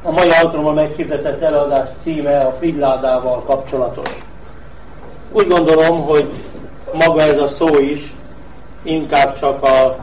A mai alkalommal meghirdetett előadás címe a Figyládával kapcsolatos. Úgy gondolom, hogy maga ez a szó is inkább csak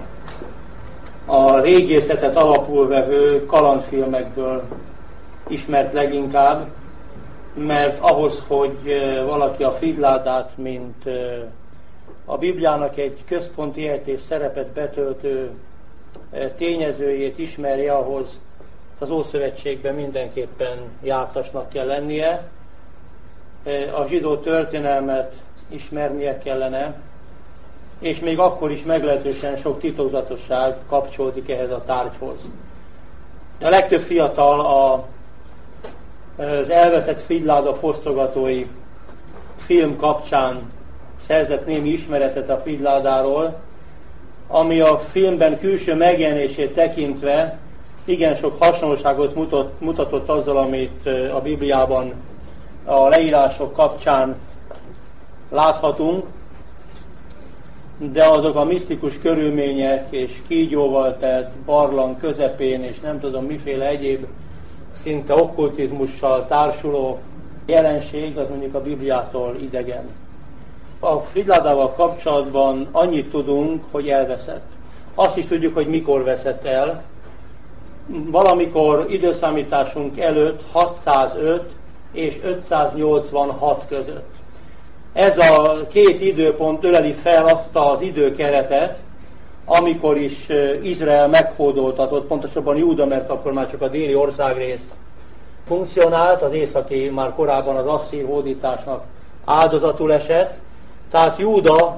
a régészetet alapul vevő kalandfilmekből ismert leginkább, mert ahhoz, hogy valaki a figyládát, mint a Bibliának egy központi értés szerepet betöltő tényezőjét ismerje, ahhoz az Ószövetségben mindenképpen jártasnak kell lennie. A zsidó történelmet ismernie kellene, és még akkor is meglehetősen sok titokzatosság kapcsolódik ehhez a tárgyhoz. A legtöbb fiatal az elveszett figyláda fosztogatói film kapcsán szerzett némi ismeretet a figyládáról, ami a filmben külső megjelenését tekintve igen sok hasonlóságot mutatott azzal, amit a Bibliában a leírások kapcsán láthatunk, de azok a misztikus körülmények és kígyóval tett barlang közepén, és nem tudom miféle egyéb szinte okkultizmussal társuló jelenség, az mondjuk a Bibliától idegen. A figyládával kapcsolatban annyit tudunk, hogy elveszett. Azt is tudjuk, hogy mikor veszett el. Valamikor időszámításunk előtt 605 és 586 között. Ez a két időpont öleli fel azt az időkeretet, amikor is Izrael meghódoltatott, pontosabban Júda, mert akkor már csak a déli országrész funkcionált, az északi már korábban az asszír hódításnak áldozatul esett. Tehát Júda,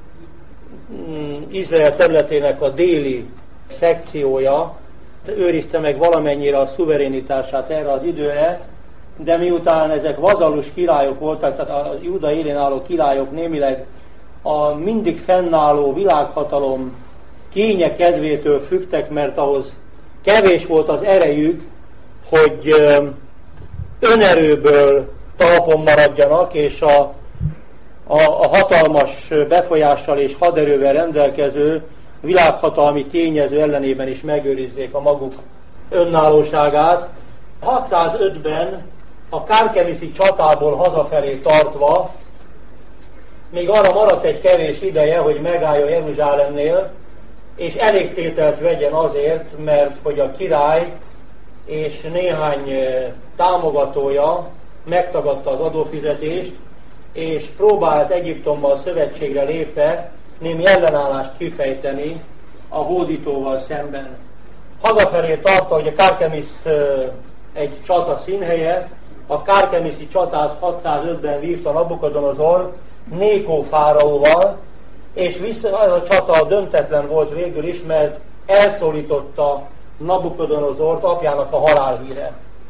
Izrael területének a déli szekciója őrizte meg valamennyire a szuverénitását erre az időre, de miután ezek vazallus királyok voltak, tehát a Júda élén álló királyok némileg a mindig fennálló világhatalom kénye kedvétől függtek, mert ahhoz kevés volt az erejük, hogy önerőből talpon maradjanak, és a hatalmas befolyással és haderővel rendelkező világhatalmi tényező ellenében is megőrizzék a maguk önállóságát. 605-ben a Kárkemiszi csatából hazafelé tartva még arra maradt egy kevés ideje, hogy megálljon Jeruzsálemnél, és elégtételt vegyen azért, mert hogy a király és néhány támogatója megtagadta az adófizetést, és próbált Egyiptommal szövetségre lépve némi ellenállást kifejteni a hódítóval szemben. Hazafelé tartta, hogy a Kárkemisz egy csata színhelye, a Kárkemiszi csatát 605-ben vívta Nabukadonozor Nékó fáraóval, és ez a csata döntetlen volt végül is, mert elszólította Nabukadonozort apjának a halálhíre.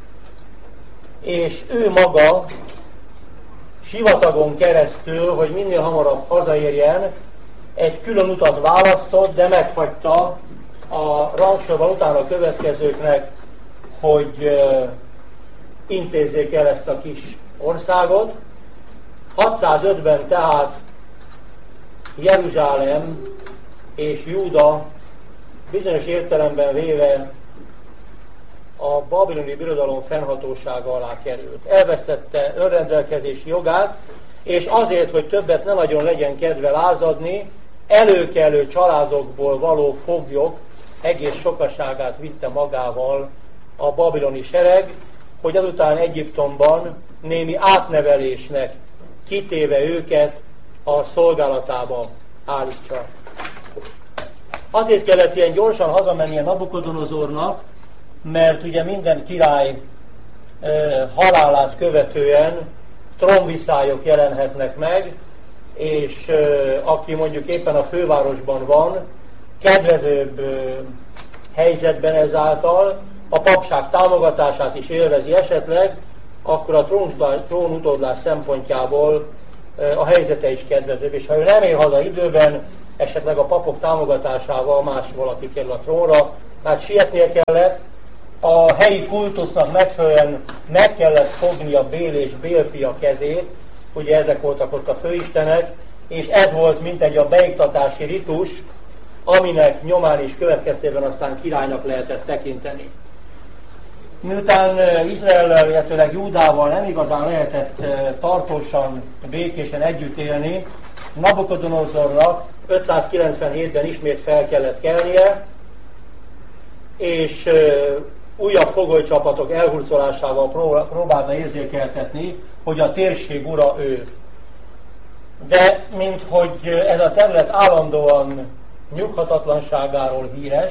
És ő maga sivatagon keresztül, hogy minél hamarabb hazaérjen, egy külön utat választott, de meghagyta a rangsorban utána következőknek, hogy intézzék el ezt a kis országot. 605-ben tehát Jeruzsálem és Júda bizonyos értelemben véve a babiloni birodalom fennhatósága alá került. Elvesztette önrendelkezési jogát, és azért, hogy többet ne nagyon legyen kedve lázadni, előkelő családokból való foglyok egész sokaságát vitte magával a babiloni sereg, hogy azután Egyiptomban némi átnevelésnek kitéve őket a szolgálatába állítsa. Azért kellett ilyen gyorsan hazamennie Nabukadonozornak, mert ugye minden király halálát követően trónviszályok jelenhetnek meg, és aki mondjuk éppen a fővárosban van, kedvezőbb helyzetben ezáltal, a papság támogatását is élvezi esetleg, akkor a trónutódlás szempontjából a helyzete is kedvezőbb. És ha ő nem ér haza időben, esetleg a papok támogatásával más valaki kerül a trónra, hát sietnie kellett, a helyi kultusznak megfelelően meg kellett fogni a Bél és Bélfia kezét, ugye ezek voltak ott a főistenek, és ez volt mintegy a beiktatási ritus, aminek nyomán is következtében aztán királynak lehetett tekinteni. Miután Izraellel, illetőleg Júdával nem igazán lehetett tartósan, békésen együtt élni, Nabukodonozornak 597-ben ismét fel kellett kelnie, és újabb fogolycsapatok elhurcolásával próbálta érzékeltetni, hogy a térség ura ő. De minthogy ez a terület állandóan nyughatatlanságáról híres,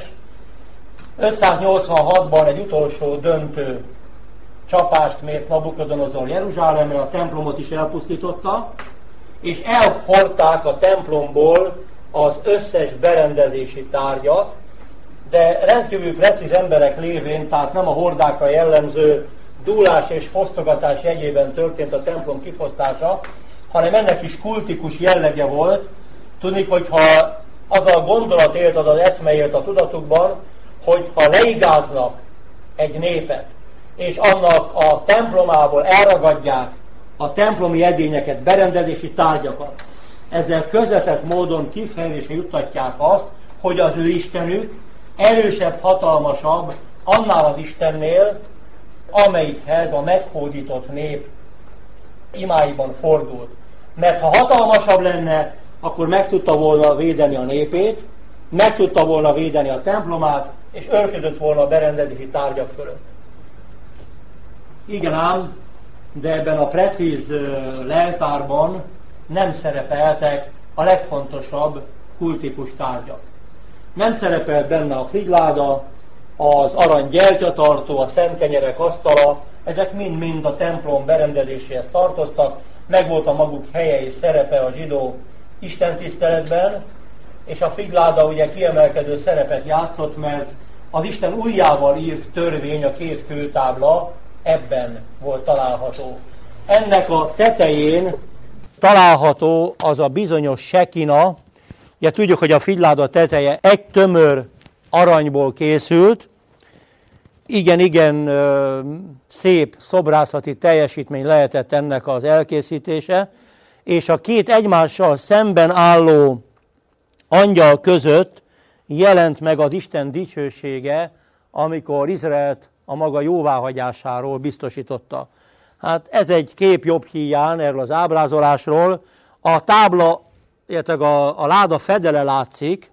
586-ban egy utolsó döntő csapást mért Nabukodonozor Jeruzsálemre, a templomot is elpusztította, és elhordták a templomból az összes berendezési tárgyat, de rendkívül precíz emberek lévén, tehát nem a hordákra jellemző dúlás és fosztogatás jegyében történt a templom kifosztása, hanem ennek is kultikus jellege volt. Tudni, hogyha az a gondolat élt, az az eszme élt a tudatukban, hogy ha leigáznak egy népet, és annak a templomából elragadják a templomi edényeket, berendezési tárgyakat, ezzel közvetett módon kifejezésre juttatják azt, hogy az ő istenük erősebb, hatalmasabb annál az Istennél, amelyikhez a meghódított nép imáiban fordult. Mert ha hatalmasabb lenne, akkor meg tudta volna védeni a népét, meg tudta volna védeni a templomát, és örködött volna a berendezési tárgyak fölött. Igen ám, de ebben a precíz leltárban nem szerepeltek a legfontosabb kultikus tárgyak. Nem szerepelt benne a frigyláda, az arany gyertyatartó, a szent kenyerek asztala, ezek mind-mind a templom berendezéséhez tartoztak, megvolt a maguk helye és szerepe a zsidó istentiszteletben, és a frigyláda ugye kiemelkedő szerepet játszott, mert az Isten ujjával írt törvény, a 2 kőtábla ebben volt található. Ennek a tetején található az a bizonyos sekina. Ugye tudjuk, hogy a frigyláda teteje egy tömör aranyból készült, igen, szép szobrászati teljesítmény lehetett ennek az elkészítése, és a 2 egymással szemben álló angyal között jelent meg az Isten dicsősége, amikor Izraelt a maga jóváhagyásáról biztosította. Hát ez egy kép jobb híján erről az ábrázolásról. A tábla, illetve a láda fedele látszik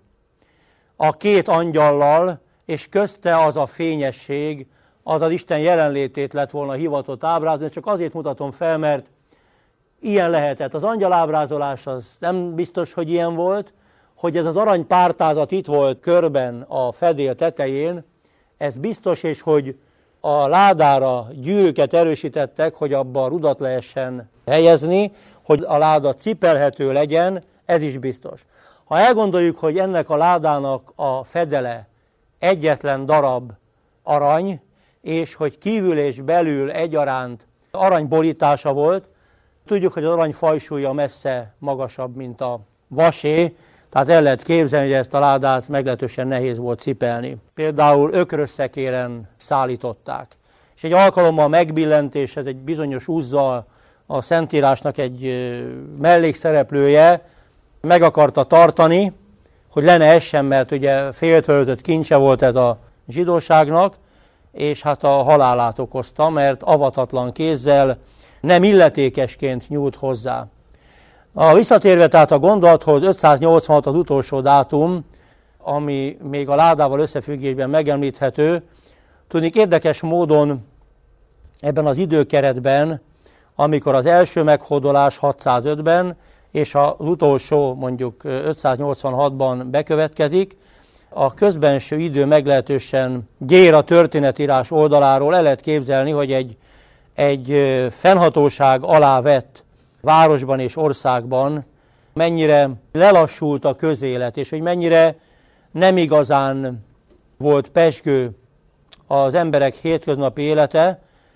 a 2 angyallal, és közte az a fényesség, az az Isten jelenlétét lett volna hivatott ábrázni, csak azért mutatom fel, mert ilyen lehetett. Az angyalábrázolás az nem biztos, hogy ilyen volt, hogy ez az arany pártázat itt volt körben a fedél tetején, ez biztos, és hogy a ládára gyűrűket erősítettek, hogy abba rudat lehessen helyezni, hogy a láda cipelhető legyen, ez is biztos. Ha elgondoljuk, hogy ennek a ládának a fedele egyetlen darab arany, és hogy kívül és belül egyaránt aranyborítása volt, tudjuk, hogy az arany fajsúlya messze magasabb, mint a vasé, tehát el lehet képzelni, hogy ezt a ládát meglehetősen nehéz volt cipelni. Például ökrösszekéren szállították. És egy alkalommal megbillentés, ez egy bizonyos uzzal a Szentírásnak egy mellékszereplője meg akarta tartani, hogy le ne essen, mert ugye féltöltött kincse volt ez a zsidóságnak, és hát a halálát okozta, mert avatatlan kézzel nem illetékesként nyúlt hozzá. Visszatérve tehát a gondolathoz, 586 az utolsó dátum, ami még a ládával összefüggésben megemlíthető. Tudnik, érdekes módon ebben az időkeretben, amikor az első meghódolás 605-ben, és az utolsó mondjuk 586-ban bekövetkezik, a közbenső idő meglehetősen gyér a történetírás oldaláról. El lehet képzelni, hogy egy fennhatóság alá vett városban és országban mennyire lelassult a közélet, és hogy mennyire nem igazán volt pezsgő az emberek hétköznapi élete.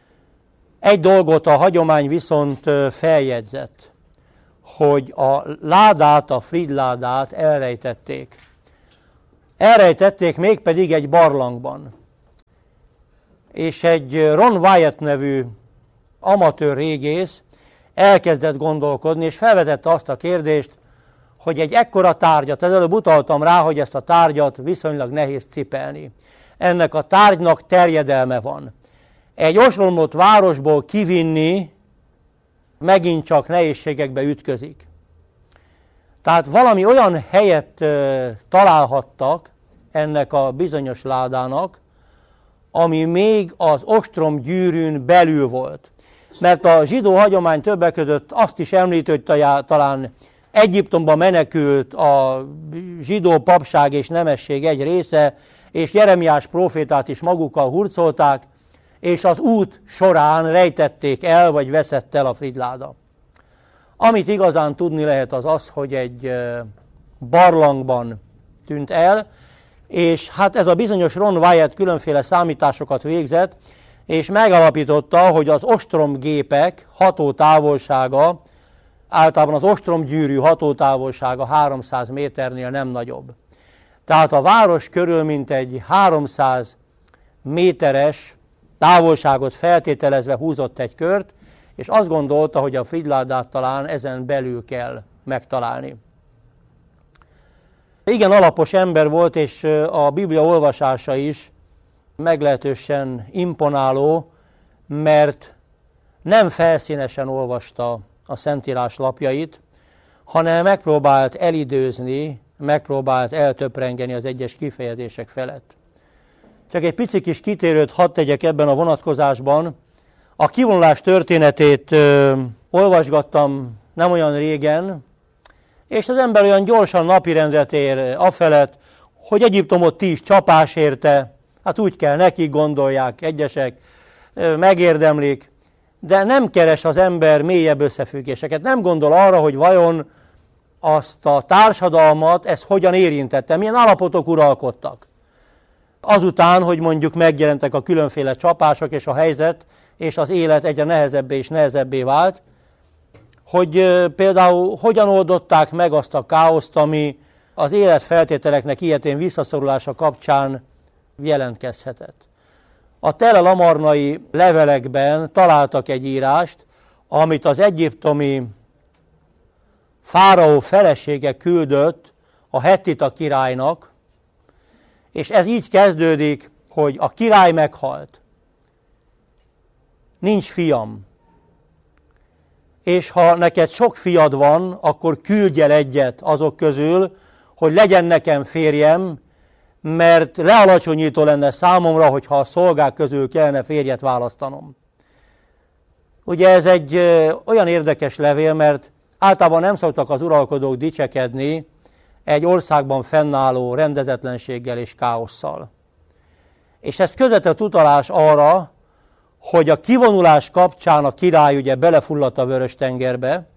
Egy dolgot a hagyomány viszont feljegyzett, hogy a ládát, a frigyládát elrejtették. Elrejtették mégpedig egy barlangban. És egy Ron Wyatt nevű amatőr régész elkezdett gondolkodni, és felvetette azt a kérdést, hogy egy ekkora tárgyat, előbb utaltam rá, hogy ezt a tárgyat viszonylag nehéz cipelni. Ennek a tárgynak terjedelme van. egy ostromlott városból kivinni megint csak nehézségekbe ütközik. Tehát valami olyan helyet találhattak ennek a bizonyos ládának, ami még az ostromgyűrűn belül volt. Mert a zsidó hagyomány többek között azt is említi, hogy talán Egyiptomba menekült a zsidó papság és nemesség egy része, és Jeremiás prófétát is magukkal hurcolták, és az út során rejtették el, vagy veszett el a frigyláda. Amit igazán tudni lehet az az, hogy egy barlangban tűnt el, és hát ez a bizonyos Ron Wyatt különféle számításokat végzett, és megalapította, hogy az ostromgépek hatótávolsága, általában az ostromgyűrű hatótávolsága 300 méternél nem nagyobb. Tehát a város körül mintegy 300 méteres távolságot feltételezve húzott egy kört, és azt gondolta, hogy a frigyládát talán ezen belül kell megtalálni. Igen alapos ember volt, és a Biblia olvasása is meglehetősen imponáló, mert nem felszínesen olvasta a Szentírás lapjait, hanem megpróbált elidőzni, megpróbált eltöprengeni az egyes kifejezések felett. Csak egy pici kis kitérőt hadd tegyek ebben a vonatkozásban. A kivonulás történetét olvasgattam nem olyan régen, és az ember olyan gyorsan napirendre tér afelett, hogy Egyiptomot 10 csapás érte, hát úgy kell, nekik gondolják egyesek, megérdemlik, de nem keres az ember mélyebb összefüggéseket. Nem gondol arra, hogy vajon azt a társadalmat ez hogyan érintette, milyen állapotok uralkodtak. Azután, hogy mondjuk megjelentek a különféle csapások, és a helyzet és az élet egyre nehezebbé és nehezebbé vált, hogy például hogyan oldották meg azt a káoszt, ami az életfeltételeknek ilyetén visszaszorulása kapcsán jelentkezhetett. A tele-lamarnai levelekben találtak egy írást, amit az egyiptomi fáraó felesége küldött a hettita királynak, és ez így kezdődik, hogy a király meghalt. Nincs fiam. És ha neked sok fiad van, akkor küldj el egyet azok közül, hogy legyen nekem férjem, mert lealacsonyító lenne számomra, hogyha a szolgák közül kellene férjet választanom. Ugye ez egy olyan érdekes levél, mert általában nem szoktak az uralkodók dicsekedni egy országban fennálló rendezetlenséggel és káosszal. És ez közvetett utalás arra, hogy a kivonulás kapcsán a király ugye belefulladt a Vörös-tengerbe,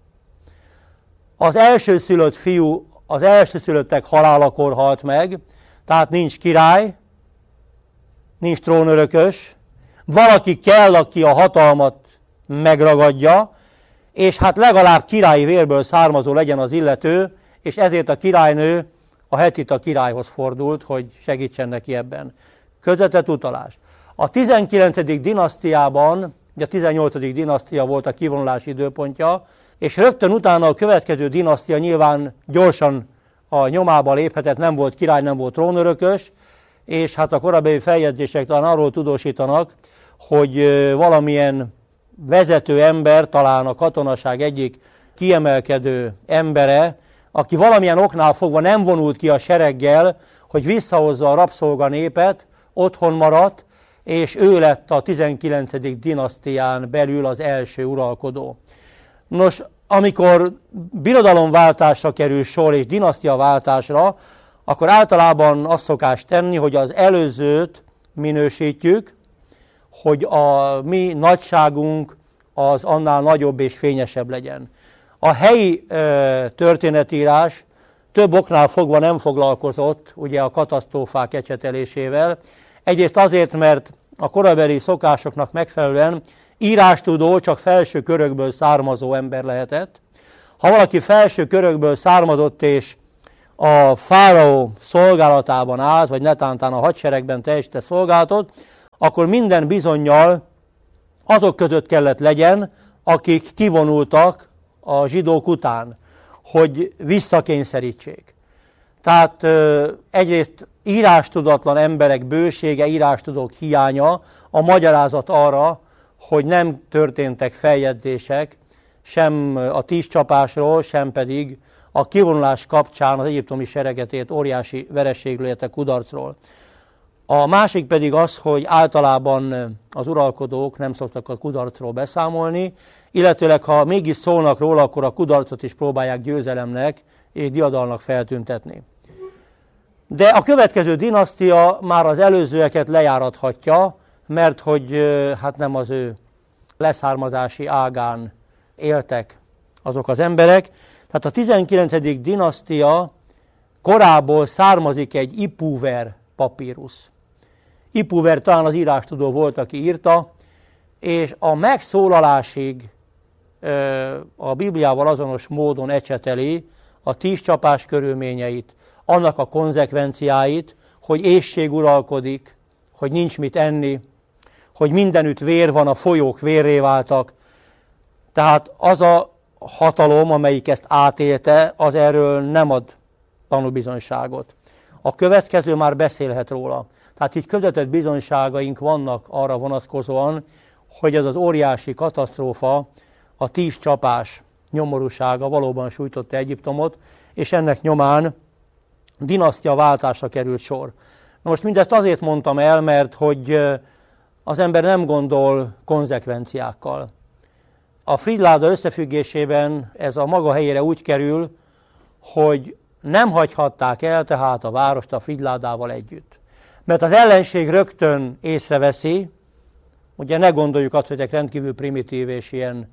az elsőszülött fiú az elsőszülöttek halálakor halt meg, tehát nincs király, nincs trónörökös, valaki kell, aki a hatalmat megragadja, és hát legalább királyi vérből származó legyen az illető, és ezért a királynő a hettita királyhoz fordult, hogy segítsen neki ebben. Közvetett utalás. A 19. dinasztiában, ugye a 18. dinasztia volt a kivonulás időpontja, és rögtön utána a következő dinasztia nyilván gyorsan a nyomába léphetett, nem volt király, nem volt trónörökös, és hát a korábbi feljegyzések talán arról tudósítanak, hogy valamilyen vezető ember, talán a katonaság egyik kiemelkedő embere, aki valamilyen oknál fogva nem vonult ki a sereggel, hogy visszahozza a rabszolga népet, otthon maradt, és ő lett a 19. dinasztián belül az első uralkodó. Nos, amikor birodalomváltásra kerül sor és dinasztiaváltásra, akkor általában azt szokás tenni, hogy az előzőt minősítjük, hogy a mi nagyságunk az annál nagyobb és fényesebb legyen. A helyi történetírás több oknál fogva nem foglalkozott ugye a katasztrófák ecsetelésével. Egyrészt azért, mert a korabeli szokásoknak megfelelően írástudó csak felső körökből származó ember lehetett. Ha valaki felső körökből származott és a fáraó szolgálatában állt, vagy netántán a hadseregben teljesített szolgálatot, akkor minden bizonnyal azok között kellett legyen, akik kivonultak a zsidók után, hogy visszakényszerítsék. Tehát egyrészt írástudatlan emberek bősége, írástudók hiánya a magyarázat arra, hogy nem történtek feljegyzések sem a 10 csapásról, sem pedig a kivonulás kapcsán az egyiptomi sereget ért óriási vereségről, illetve kudarcról. A másik pedig az, hogy általában az uralkodók nem szoktak a kudarcról beszámolni, illetőleg ha mégis szólnak róla, akkor a kudarcot is próbálják győzelemnek és diadalnak feltüntetni. De a következő dinasztia már az előzőeket lejárathatja, mert hogy hát nem az ő leszármazási ágán éltek azok az emberek. Tehát a 19. dinasztia korából származik egy Ipuver papírus. Ipuver talán az írástudó volt, aki írta, és a megszólalásig a Bibliával azonos módon ecseteli a 10 csapás körülményeit, annak a konzekvenciáit, hogy éhség uralkodik, hogy nincs mit enni, hogy mindenütt vér van, a folyók vérré váltak. Tehát az a hatalom, amelyik ezt átélte, az erről nem ad tanúbizonyságot. A következő már beszélhet róla. Tehát így közvetett bizonyságaink vannak arra vonatkozóan, hogy ez az óriási katasztrófa, a 10 csapás nyomorúsága valóban sújtotta Egyiptomot, és ennek nyomán dinasztia váltásra került sor. Na most mindezt azért mondtam el, mert hogy az ember nem gondol konzekvenciákkal. A Fridláda összefüggésében ez a maga helyére úgy kerül, hogy nem hagyhatták el tehát a várost a Fridládával együtt. Mert az ellenség rögtön észreveszi, ugye ne gondoljuk azt, hogy ezek rendkívül primitív és ilyen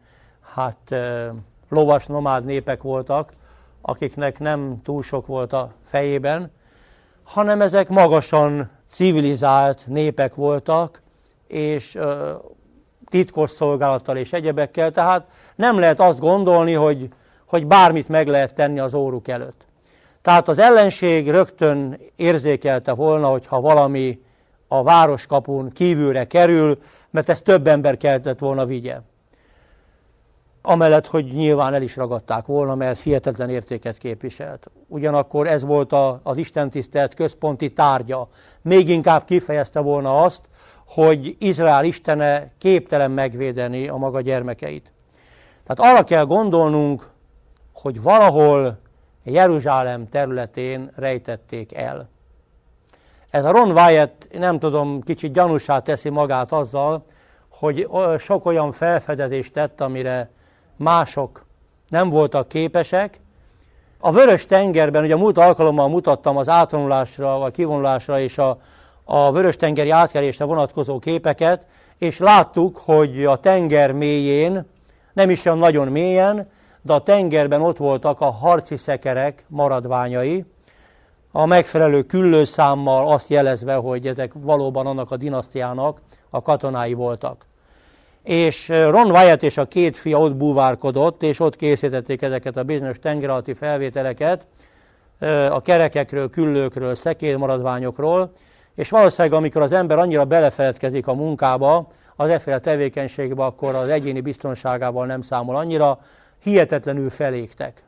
lovas, nomád népek voltak, akiknek nem túl sok volt a fejében, hanem ezek magasan civilizált népek voltak, és titkos szolgálattal és egyebekkel, tehát nem lehet azt gondolni, hogy bármit meg lehet tenni az óruk előtt. Tehát az ellenség rögtön érzékelte volna, hogyha valami a városkapun kívülre kerül, mert ezt több ember kellett volna vigye. Amellett, hogy nyilván el is ragadták volna, mert hihetetlen értéket képviselt. Ugyanakkor ez volt az istentisztelet központi tárgya. Még inkább kifejezte volna azt, hogy Izrael istene képtelen megvédeni a maga gyermekeit. Tehát arra kell gondolnunk, hogy valahol Jeruzsálem területén rejtették el. Ez a Ron Wyatt, nem tudom, kicsit gyanúsá teszi magát azzal, hogy sok olyan felfedezést tett, amire mások nem voltak képesek. A Vörös-tengerben, ugye a múlt alkalommal mutattam az átvonulásra, vagy kivonulásra és a Vörös-tengeri átkelésre vonatkozó képeket, és láttuk, hogy a tenger mélyén, nem is olyan nagyon mélyen, de a tengerben ott voltak a harci szekerek maradványai, a megfelelő küllőszámmal azt jelezve, hogy ezek valóban annak a dinasztiának a katonái voltak. És Ron Wyatt és a 2 fia ott búvárkodott, és ott készítették ezeket a bizonyos tengeralatti felvételeket a kerekekről, küllőkről, szekérmaradványokról, és valószínűleg amikor az ember annyira belefeledkezik a munkába, az efféle tevékenységbe, akkor az egyéni biztonságával nem számol annyira, hihetetlenül felégtek.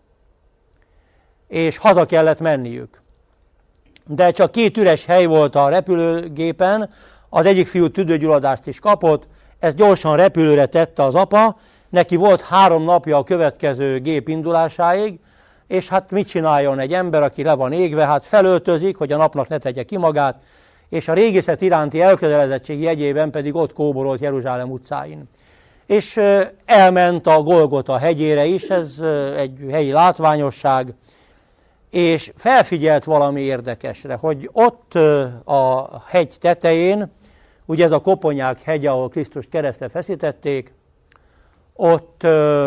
És haza kellett menniük. De csak 2 üres hely volt a repülőgépen, az egyik fiú tüdőgyulladást is kapott, ezt gyorsan repülőre tette az apa, neki volt 3 napja a következő gép indulásáig, és hát mit csináljon egy ember, aki le van égve, hát felöltözik, hogy a napnak ne tegye ki magát, és a régészet iránti elkötelezettség jegyében pedig ott kóborolt Jeruzsálem utcáin. És elment a Golgota hegyére is, ez egy helyi látványosság, és felfigyelt valami érdekesre, hogy ott a hegy tetején, ugye ez a Koponyák hegye, ahol Krisztust keresztre feszítették, ott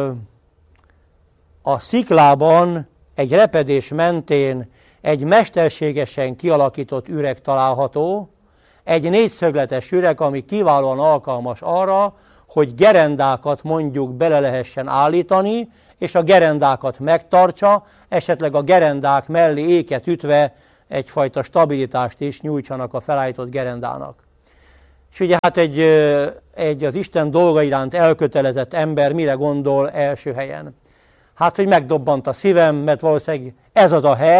a sziklában egy repedés mentén egy mesterségesen kialakított üreg található, egy 4-szögletes üreg, ami kiválóan alkalmas arra, hogy gerendákat mondjuk bele lehessen állítani, és a gerendákat megtartsa, esetleg a gerendák mellé éket ütve egyfajta stabilitást is nyújtsanak a felállított gerendának. És ugye hát egy az Isten dolga iránt elkötelezett ember mire gondol első helyen? Hát, hogy megdobbant a szívem, mert valószínűleg ez az a hely,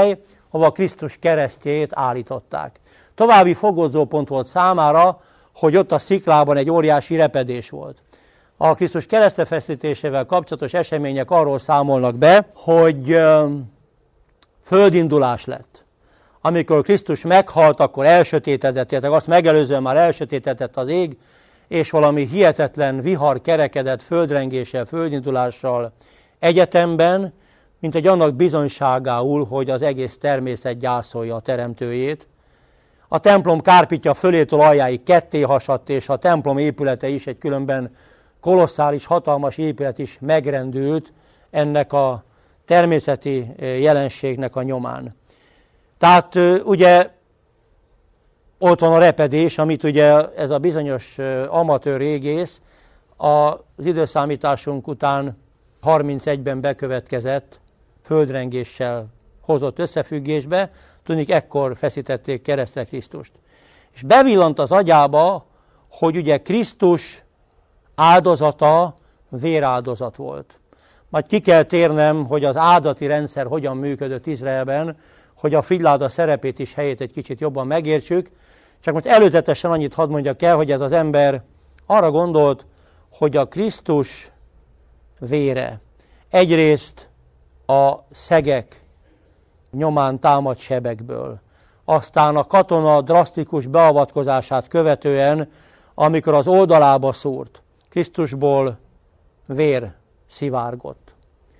ahova Krisztus keresztjét állították. További fogodzópont volt számára, hogy ott a sziklában egy óriási repedés volt. A Krisztus keresztfeszítésével kapcsolatos események arról számolnak be, hogy földindulás lett. Amikor Krisztus meghalt, akkor elsötétedett, illetve azt megelőzően már elsötétedett az ég, és valami hihetetlen vihar kerekedett földrengéssel, földindulással egyetemben, mint egy annak bizonyságául, hogy az egész természet gyászolja a teremtőjét. A templom kárpitja fölétől aljáig ketté hasadt, és a templom épülete is, egy különben kolosszális, hatalmas épület is megrendült ennek a természeti jelenségnek a nyomán. Tehát ugye ott van a repedés, amit ugye ez a bizonyos amatőr régész az időszámításunk után 31-ben bekövetkezett földrengéssel hozott összefüggésbe, tudnik, ekkor feszítették keresztre Krisztust. És bevillant az agyába, hogy ugye Krisztus áldozata véráldozat volt. Majd ki kell térnem, hogy az áldati rendszer hogyan működött Izraelben, hogy a Frigyláda szerepét is helyét egy kicsit jobban megértsük. Csak most előzetesen annyit hadd mondjak el, hogy ez az ember arra gondolt, hogy a Krisztus vére egyrészt a szegek nyomán támadt sebekből, aztán a katona drasztikus beavatkozását követően, amikor az oldalába szúrt, Krisztusból vér szivárgott.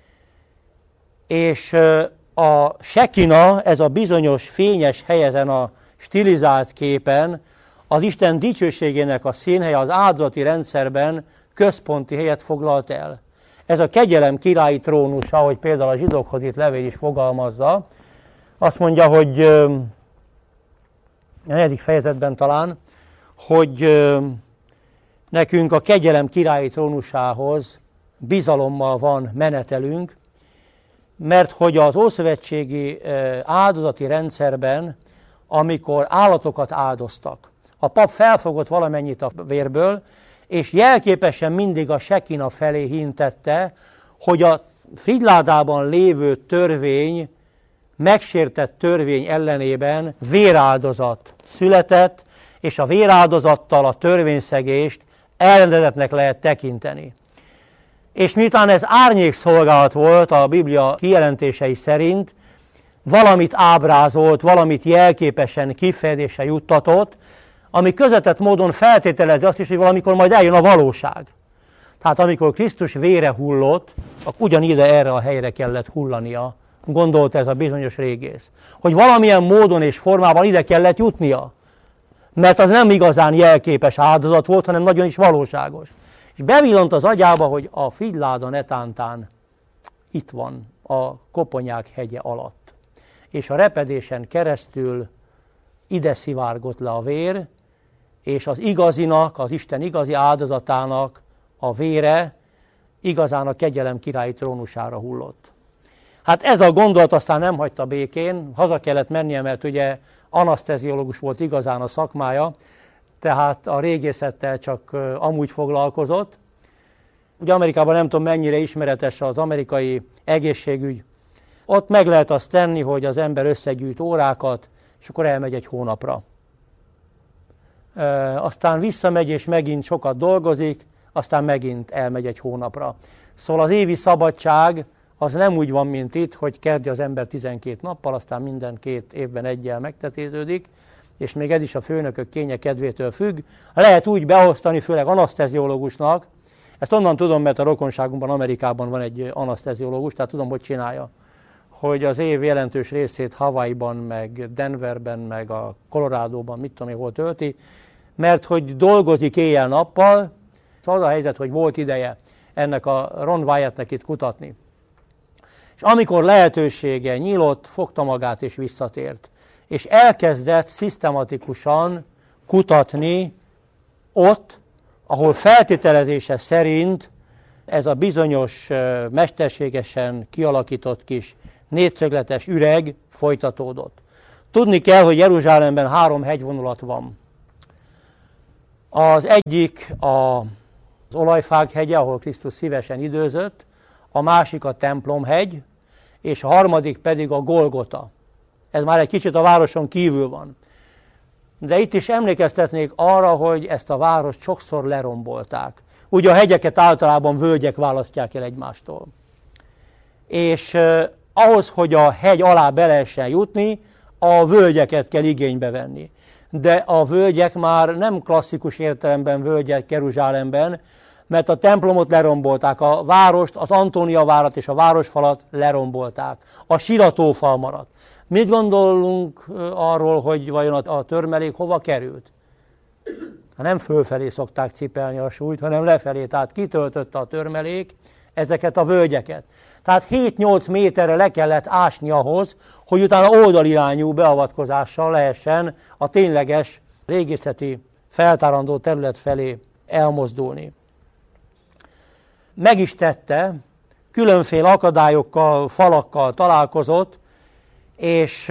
És a sekina, ez a bizonyos fényes hely ezen a stilizált képen, az Isten dicsőségének a színhelye az áldozati rendszerben központi helyet foglalt el. Ez a kegyelem királyi trónus, ahogy például a zsidókhoz itt levél is fogalmazza, azt mondja, hogy a 4. fejezetben talán, hogy nekünk a kegyelem királyi trónusához bizalommal van menetelünk, mert hogy az ószövetségi áldozati rendszerben, amikor állatokat áldoztak, a pap felfogott valamennyit a vérből, és jelképesen mindig a sekina felé hintette, hogy a Frigyládában lévő törvény, megsértett törvény ellenében véráldozat született, és a véráldozattal a törvényszegést elrendezetnek lehet tekinteni. És miután ez árnyékszolgálat volt a Biblia kijelentései szerint, valamit ábrázolt, valamit jelképesen kifejezésre juttatott, ami közvetett módon feltételezi azt is, hogy valamikor majd eljön a valóság. Tehát amikor Krisztus vére hullott, akkor ugyanide erre a helyre kellett hullania, gondolta ez a bizonyos régész. Hogy valamilyen módon és formában ide kellett jutnia, mert az nem igazán jelképes áldozat volt, hanem nagyon is valóságos. És bevillant az agyába, hogy a Frigyláda netántán itt van, a Koponyák hegye alatt. És a repedésen keresztül ide szivárgott le a vér, és az igazinak, az Isten igazi áldozatának a vére igazán a kegyelem királyi trónusára hullott. Hát ez a gondolat aztán nem hagyta békén, haza kellett mennie, mert ugye anaszteziológus volt igazán a szakmája, tehát a régészettel csak amúgy foglalkozott. Ugye Amerikában nem tudom mennyire ismeretes az amerikai egészségügy. Ott meg lehet azt tenni, hogy az ember összegyűjt órákat, és akkor elmegy egy hónapra. Aztán visszamegy, és megint sokat dolgozik, aztán megint elmegy egy hónapra. Szóval az évi szabadság az nem úgy van, mint itt, hogy kezdi az ember 12 nappal, aztán minden 2 évben egyel megtetéződik, és még ez is a főnökök kénye kedvétől függ. Lehet úgy beosztani, főleg anaszteziológusnak, ezt onnan tudom, mert a rokonságunkban, Amerikában van egy anaszteziológus, tehát tudom, hogy csinálja, hogy az év jelentős részét Hawaiiban, meg Denverben, meg a Coloradóban, mit tudom én, hol tölti, mert hogy dolgozik éjjel-nappal. Az a helyzet, hogy volt ideje ennek a Ron Wyattnek itt kutatni. És amikor lehetősége nyílt, fogta magát és visszatért. És elkezdett szisztematikusan kutatni ott, ahol feltételezése szerint ez a bizonyos mesterségesen kialakított kis négyszögletes üreg folytatódott. Tudni kell, hogy Jeruzsálemben 3 hegyvonulat van. Az egyik az Olajfák hegye, ahol Krisztus szívesen időzött, a másik a Templomhegy, és a harmadik pedig a Golgota. Ez már egy kicsit a városon kívül van. De itt is emlékeztetnék arra, hogy ezt a várost sokszor lerombolták. Ugye a hegyeket általában völgyek választják el egymástól. És ahhoz, hogy a hegy alá be lehessen jutni, a völgyeket kell igénybe venni. De a völgyek már nem klasszikus értelemben völgyek Jeruzsálemben, mert a templomot lerombolták, a várost, az Antónia várat és a városfalat lerombolták. A siratófal maradt. Mit gondolunk arról, hogy vajon a törmelék hova került? Nem fölfelé szokták cipelni a súlyt, hanem lefelé, tehát kitöltötte a törmelék ezeket a völgyeket. Tehát 7-8 méterre le kellett ásni ahhoz, hogy utána oldalirányú beavatkozással lehessen a tényleges régészeti feltárandó terület felé elmozdulni. Meg is tette, különféle akadályokkal, falakkal találkozott, és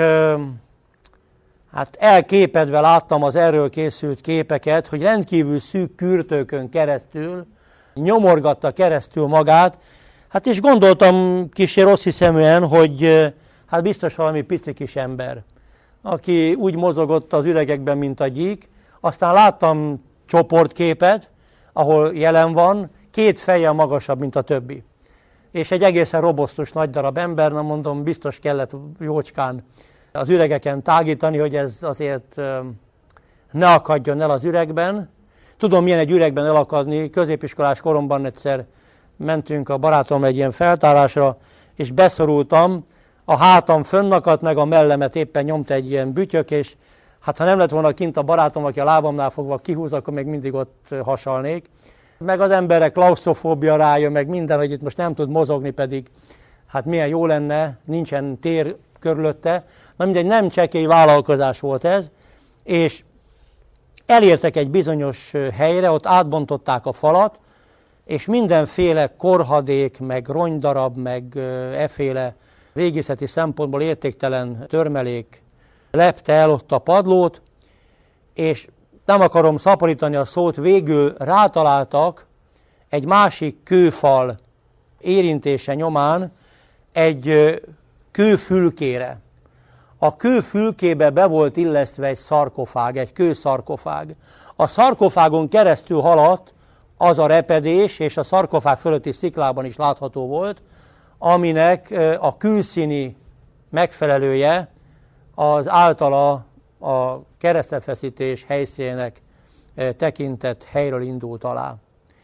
hát elképedve láttam az erről készült képeket, hogy rendkívül szűk kürtőkön keresztül nyomorgatta keresztül magát, hát és gondoltam kissé rossz hiszeműen, hogy hát biztos valami pici kis ember, aki úgy mozogott az üregekben, mint a gyík. Aztán láttam csoportképet, ahol jelen van, 2 fejjel magasabb, mint a többi. És egy egészen robosztus nagy darab ember, na mondom, biztos kellett jócskán az üregeken tágítani, hogy ez azért ne akadjon el az üregben. Tudom, milyen egy üregben elakadni. Középiskolás koromban egyszer mentünk a barátom egy ilyen feltárásra, és beszorultam, a hátam fönnakadt, meg a mellemet éppen nyomta egy ilyen bütyök, és hát ha nem lett volna kint a barátom, aki a lábamnál fogva kihúz, akkor még mindig ott hasalnék. Meg az emberek klausztrofóbia rájön, meg minden, hogy itt most nem tud mozogni, pedig hát milyen jó lenne, nincsen tér körülötte. Na mindegy, nem csekély vállalkozás volt ez, és elértek egy bizonyos helyre, ott átbontották a falat, és mindenféle korhadék, meg rongydarab, meg efféle régészeti szempontból értéktelen törmelék lepte el ott a padlót, és nem akarom szaporítani a szót, végül rátaláltak egy másik kőfal érintése nyomán egy kőfülkére. A kőfülkébe be volt illesztve egy szarkofág, egy kőszarkofág. A szarkofágon keresztül haladt az a repedés, és a szarkofág fölötti sziklában is látható volt, aminek a külszíni megfelelője az általa a keresztfeszítés helyszínének tekintett helyről indult alá.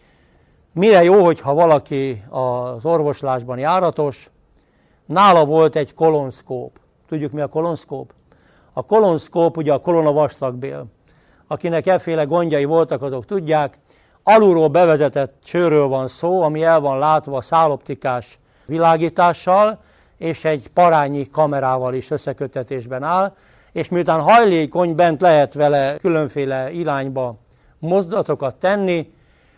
Mire jó, hogyha valaki az orvoslásban járatos, nála volt egy kolonszkóp. Tudjuk, mi a kolonszkóp? A kolonszkóp ugye a kolona vastagbél. Akinek efféle gondjai voltak, azok tudják. Alulról bevezetett csőről van szó, ami el van látva száloptikás világítással, és egy parányi kamerával is összeköttetésben áll, és miután hajlékony, bent lehet vele különféle irányba mozdulatokat tenni,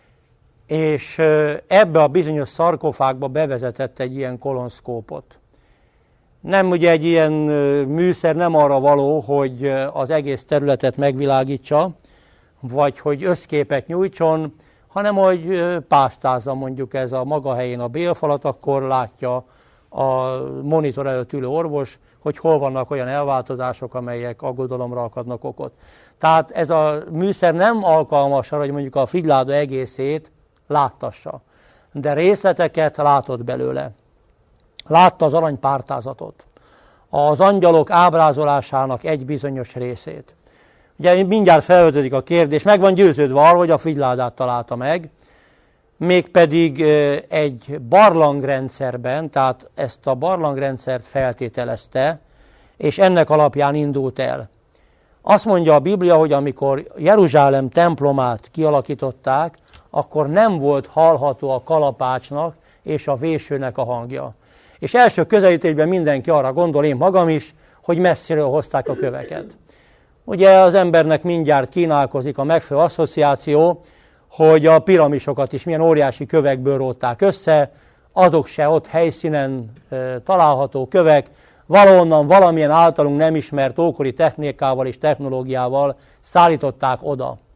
és ebbe a bizonyos szarkofágba bevezetett egy ilyen kolonszkópot. Nem ugye egy ilyen műszer nem arra való, hogy az egész területet megvilágítsa, vagy hogy összképet nyújtson, hanem hogy pásztázza mondjuk ez a maga helyén a bélfalat, akkor látja a monitor előtt ülő orvos, hogy hol vannak olyan elváltozások, amelyek aggodalomra adnak okot. Tehát ez a műszer nem alkalmas arra, hogy mondjuk a frigyláda egészét láttassa, de részleteket látott belőle. Látta az aranypártázatot, az angyalok ábrázolásának egy bizonyos részét. Ugye mindjárt felvetődik a kérdés, meg van győződve arról, hogy a frigyládát találta meg, mégpedig egy barlangrendszerben, tehát ezt a barlangrendszert feltételezte, és ennek alapján indult el. Azt mondja a Biblia, hogy amikor Jeruzsálem templomát kialakították, akkor nem volt hallható a kalapácsnak és a vésőnek a hangja. És első közelítésben mindenki arra gondol, én magam is, hogy messziről hozták a köveket. Ugye az embernek mindjárt kínálkozik a megfelelő asszociáció, hogy a piramisokat is milyen óriási kövekből rótták össze, azok se ott helyszínen található kövek, valahonnan valamilyen általunk nem ismert ókori technikával és technológiával szállították oda.